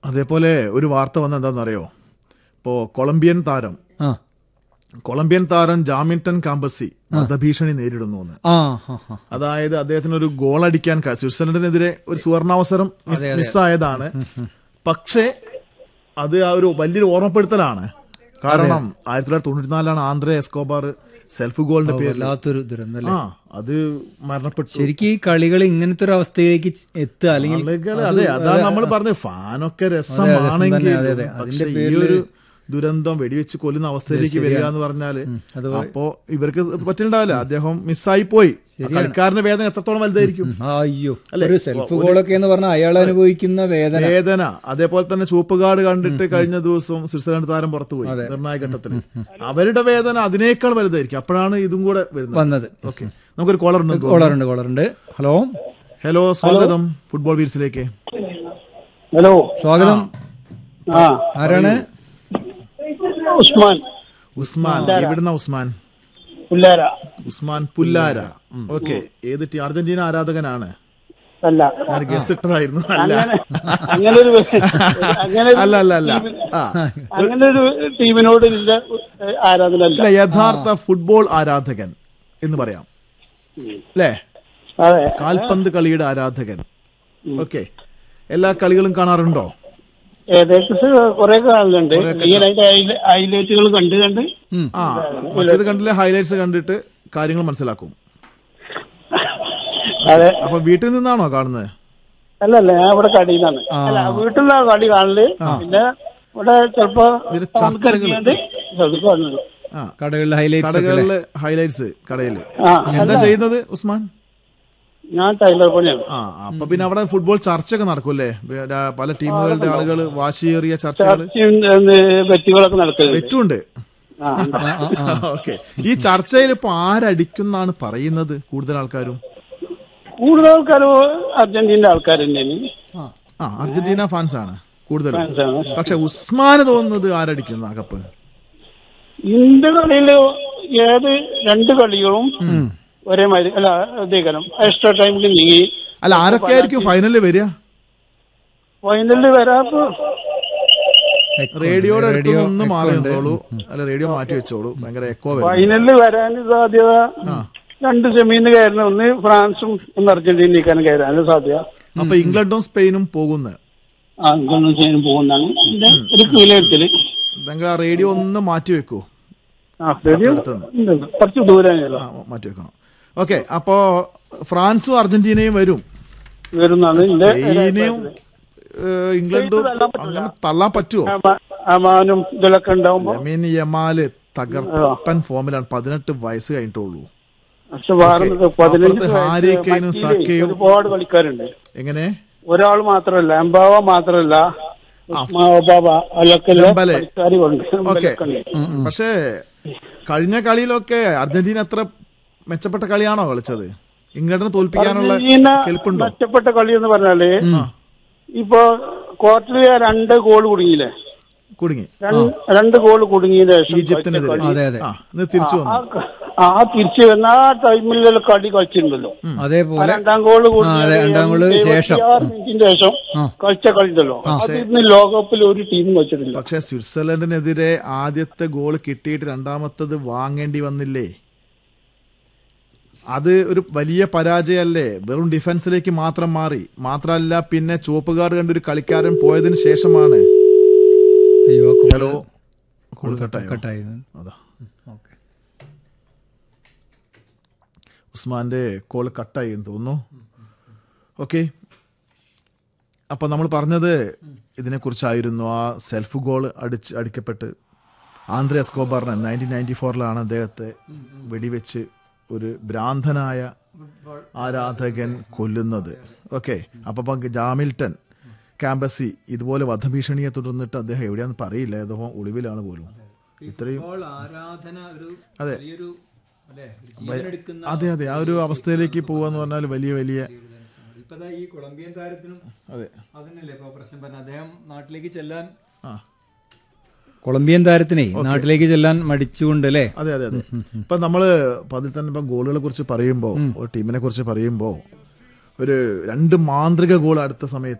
അതേപോലെ ഒരു വാർത്ത വന്ന എന്താണെന്നറിയോ? ഇപ്പോൾ കൊളംബിയൻ താരം ജാമിൽട്ടൺ കാമ്പസി വധഭീഷണി നേരിടുന്നു എന്ന്. അതായത് അദ്ദേഹത്തിന് ഒരു ഗോൾ അടിക്കാൻ സ്വിറ്റ്സർലൻഡിനെതിരെ ഒരു സുവർണാവസരം മിസ്സായതാണ്. പക്ഷേ അത് ആ ഒരു വലിയൊരു ഓർമ്മപ്പെടുത്തലാണ്. കാരണം 1994 ആന്ദ്രേ എസ്കോബാർ സെൽഫ് ഗോളിന്റെ പേരിൽ അത് മരണപ്പെട്ടു. ശരിക്കും ഈ കളികൾ ഇങ്ങനത്തെ ഒരു അവസ്ഥയിലേക്ക് എത്തുക അല്ലെങ്കിൽ അതെ, അതാണ് നമ്മൾ പറഞ്ഞത്. ഫാനൊക്കെ രസമാണെങ്കിൽ ഈ ഒരു ദുരന്തം വെടിവെച്ച് കൊല്ലുന്ന അവസ്ഥയിലേക്ക് വരിക എന്ന് പറഞ്ഞാല് അപ്പോ ഇവർക്ക് പറ്റുന്നുണ്ടാവില്ല. അദ്ദേഹം മിസ്സായി പോയി. കളിക്കാരന്റെ വേദന എത്രത്തോളം വലുതായിരിക്കും. അയ്യോ, ഒരു സെൽഫ് ഗോളൊക്കെ എന്ന് പറഞ്ഞാൽ അയാൾ അനുഭവിക്കുന്ന വേദന. അതേപോലെ തന്നെ ചുവപ്പ് കാർഡ് കണ്ടിട്ട് കഴിഞ്ഞ ദിവസം സ്വിറ്റ്സർലൻഡ് താരം പുറത്തുപോയി നിർണായക ഘട്ടത്തിൽ. അവരുടെ വേദന അതിനേക്കാൾ വലുതായിരിക്കും. അപ്പോഴാണ് ഇതും കൂടെ വന്നത്. ഓക്കെ, നമുക്കൊരു കോളറുണ്ട്. ഹലോ, സ്വാഗതം ഫുട്ബോൾ വീർസിലേക്ക്. ഹലോ, സ്വാഗതം. ആരാണ്? ഉസ്മാൻ. എവിടുന്ന ഉസ്മാൻ? ഉസ്മാൻ പുല്ലാര. ഓക്കെ, ഏത് ടീം? അർജന്റീന ആരാധകനാണ്? ഞാൻ ഗസ് ഇട്ടതായിരുന്നു. അങ്ങനൊരു ടീമിനോട് ആരാധന, യഥാർത്ഥ ഫുട്ബോൾ ആരാധകൻ എന്ന് പറയാം അല്ലേ? കാൽപന്ത് കളിയുടെ ആരാധകൻ. ഓക്കെ, എല്ലാ കളികളും കാണാറുണ്ടോ? ഏകദേശം കുറെ കാണലുണ്ട്. ഹൈലൈറ്റുകൾ മറ്റേത് കണ്ടില്ലേ? ഹൈലൈറ്റ്സ് കണ്ടിട്ട് കാര്യങ്ങൾ മനസ്സിലാക്കും. അതെ. അപ്പൊ വീട്ടിൽ നിന്നാണോ കാണുന്നത്? അല്ലല്ല, ഞാൻ ഇവിടെ കടയിലാണ്. വീട്ടിൽ നിന്നാണ് കളി കാണല്. പിന്നെ ഇവിടെ ചിലപ്പോ കടകളിലെ ഹൈലൈറ്റ്സ് കടയില് എന്താ ചെയ്യുന്നത് ഉസ്മാൻ? ഞാൻ ടൈലർ പണിയാണ്. അപ്പൊ പിന്നെ അവിടെ ഫുട്ബോൾ ചർച്ചയൊക്കെ നടക്കൂല്ലേ? പല ടീമുകളുടെ ആളുകൾ വാശിയേറിയ ചർച്ചകൾ, ബെറ്റുകളൊക്കെ നടക്കുന്നുണ്ട്. ബെറ്റുണ്ട്. ഓക്കെ, ഈ ചർച്ചയിൽ ഇപ്പൊ ആരടിക്കുന്നാണ് പറയുന്നത്? കൂടുതൽ ആൾക്കാരും അർജന്റീന ആൾക്കാർ തന്നെയാണ്. അർജന്റീന ഫാൻസ് ആണ് കൂടുതലും. പക്ഷെ ഉസ്മാന് തോന്നുന്നത് ആരടിക്കുന്ന കപ്പ്? ഇന്ത്യ കളിയില് ഏത് രണ്ട് കളികളും ഒരേമാതിരി അല്ല, എക്സ്ട്രാ ടൈമിൽ നീങ്ങി. അല്ല, ആരൊക്കെ ആയിരിക്കും ഫൈനലിൽ വരിക? ഫൈനലിൽ വരാത്ത റേഡിയോയുടെ അടുത്ത് ഒന്ന് മാറി നിന്നോളൂ. അല്ല, റേഡിയോ മാറ്റി വെച്ചോളൂ. ഭയങ്കര എക്കോ. ഫൈനലിൽ വരാൻ സാധ്യത രണ്ട് സെമീന്ന് കയറുന്ന, ഒന്ന് ഫ്രാൻസും ഒന്ന് അർജന്റീനയ്ക്കാണ് കയറാൻ സാധ്യത. അപ്പൊ ഇംഗ്ലണ്ടും സ്പെയിനും പോകുന്നത്? ഇംഗ്ലണ്ടും സ്പെയിനും പോകുന്നതാണ് ഒരു വിലയിരുത്തല്. നിങ്ങൾ ആ റേഡിയോ ഒന്ന് മാറ്റി വെക്കൂ. കുറച്ച് ദൂരം മാറ്റി വെക്കണം. ഓക്കെ, അപ്പോ ഫ്രാൻസും അർജന്റീനയും വരും. സ്പെയിനും ഇംഗ്ലണ്ടും അങ്ങനെ തള്ളാൻ പറ്റുമോ? യമീൻ യമാല് തകർപ്പൻ ഫോമിലാണ്. 18 വയസ്സ് കഴിഞ്ഞിട്ടുള്ളൂ. ഹാരി കെയ്നും സക്കയും ഒരുപാട് കളിക്കാരുണ്ട്. എങ്ങനെ? ഒരാൾ മാത്രമല്ല, എംബാവ മാത്രമല്ല, ഓക്കെ. പക്ഷേ കഴിഞ്ഞ കളിയിലൊക്കെ അർജന്റീന അത്ര മെച്ചപ്പെട്ട കളിയാണോ കളിച്ചത്? ഇംഗ്ലണ്ടിനെ തോൽപ്പിക്കാനുള്ള കെൽപ്പുണ്ടോ? മെച്ചപ്പെട്ട കളി എന്ന് പറഞ്ഞാല് ഇപ്പൊ ക്വാർട്ടറിൽ 2 ഗോൾ കുടുങ്ങി. 2 ഗോൾ കുടുങ്ങിയതിന് ശേഷം ഈജിപ്തിനെതിരെ തിരിച്ചു വന്നു. തിരിച്ചു വന്ന ആ ടൈമിലുള്ള കളി കളിച്ചിട്ടുണ്ടല്ലോ. അതേപോലെ 2 ഗോൾ ശേഷം കളിച്ച കളി ഉണ്ടല്ലോ. അതിന് ലോകകപ്പിൽ ഒരു ടീം വെച്ചിട്ടില്ല. പക്ഷെ സ്വിറ്റ്സർലൻഡിനെതിരെ ആദ്യത്തെ ഗോൾ കിട്ടിയിട്ട് രണ്ടാമത്തത് വാങ്ങേണ്ടി വന്നില്ലേ? അത് ഒരു വലിയ പരാജയമല്ലേ? വെറും ഡിഫൻസിലേക്ക് മാത്രം മാറി. മാത്രമല്ല, പിന്നെ ചുവപ്പ് കാർഡ് കണ്ടൊരു കളിക്കാരൻ പോയതിന് ശേഷമാണ്. ഹലോ, കോൾ കട്ടായി. അതാ ഉസ്മാന്റെ കോൾ കട്ടായി എന്ന് തോന്നുന്നു. ഓക്കെ, അപ്പൊ നമ്മൾ പറഞ്ഞത് ഇതിനെക്കുറിച്ചായിരുന്നു. ആ സെൽഫ് ഗോൾ അടിക്കപ്പെട്ട് ആന്ദ്രേ എസ്കോബാറിനെ 1994 അദ്ദേഹത്തെ വെടിവെച്ച് ഒരു ഭ്രാന്തനായ ആരാധകൻ കൊല്ലുന്നത്. ഓക്കെ, അപ്പൊ ജാമിൽട്ടൺ കാമ്പസി ഇതുപോലെ വധഭീഷണിയെ തുടർന്നിട്ട് അദ്ദേഹം എവിടെയാന്ന് പറയില്ല, ഏതോ ഒളിവിലാണ് പോലും. ഇത്രയും അതെ അതെ അതെ ആ ഒരു അവസ്ഥയിലേക്ക് പോവാന്ന് പറഞ്ഞാൽ വലിയ വലിയ ഈ കൊളംബിയൻ താരത്തിനും അതെ അതന്നെയല്ലേ ഇപ്പൊ പ്രശ്നം പറഞ്ഞ അദ്ദേഹം നാട്ടിലേക്ക് ചെല്ലാൻ കൊളംബിയൻ താരത്തിനെ നാട്ടിലേക്ക് ചെല്ലാൻ മടിച്ചുകൊണ്ട് അല്ലേ? അതെ അതെ അതെ. ഇപ്പൊ നമ്മള് അതിൽ തന്നെ ഇപ്പൊ ഗോളുകളെ കുറിച്ച് പറയുമ്പോ, ഒരു ടീമിനെ കുറിച്ച് പറയുമ്പോ, ഒരു 2 മാന്ത്രിക ഗോൾ അടുത്ത സമയത്ത്